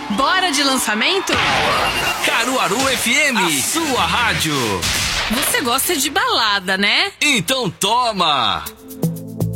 Bora de lançamento? Caruaru FM, a sua rádio. Você gosta de balada, né? Então toma!